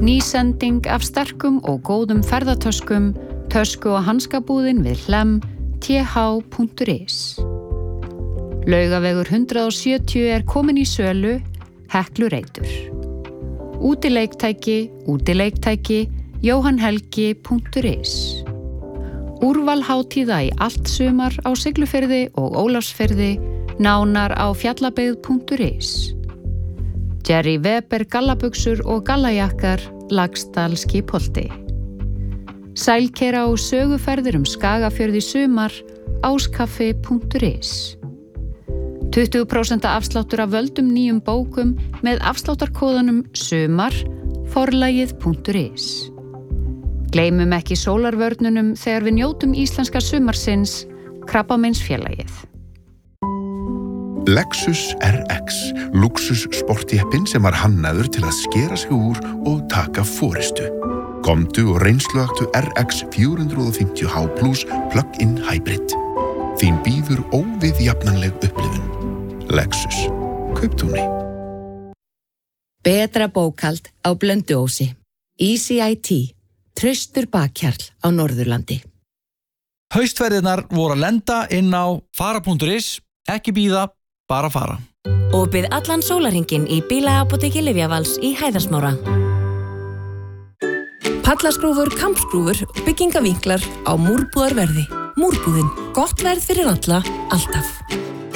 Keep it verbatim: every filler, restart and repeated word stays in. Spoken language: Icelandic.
Nýsending af sterkum og góðum ferðatöskum, tösku- og hanskabúðin við Hlemm, t h punktur is. Laugavegur hundrað og sjötíu er komin í sölu, Heklu Reitur. Útileiktæki, útileiktæki, jóhannhelgi punktur is. Úrval hátíða í allt sumar á Siglufirði og Ólafsfirði, nánar á fjallabyggð punktur is. Jerry Weber gallabuxur og gallajakkar, Laxdal Skipholti. Sælkera og söguferðir um Skagafjörð í sumar, áskaffi punktur is. tuttugu prósent afsláttur af völdum nýjum bókum með afsláttarkóðanum sumar, forlagið punktur is. Gleymum ekki sólarvörnunum þegar við njótum íslenska sumarsins, Krabbameinsfélagið. Lexus R X, luxus sportjeppinn sem var hannaður til að skera sig úr og taka forystu. Komdu og reynsluaktu R X fjögur fimmtíu H plus plug-in hybrid. Þín bíður óviðjafnanleg upplifun. Lexus. Kauptúni. Betra bókhald á Blönduósi. E C I T. Traustur bakhjarl á Norðurlandi. Haustverðirnar voru að lenda inn á fara punktur is. Ekki bíða, bara fara. Opið allan sólarhringinn í bílaapóteki Lyfjavals í Hæðarsmára. Pallaskrúfur, kampskrúfur, byggingavinklar á Múrbúðarverði. Múrbúðin. Gott verð fyrir alla, alltaf.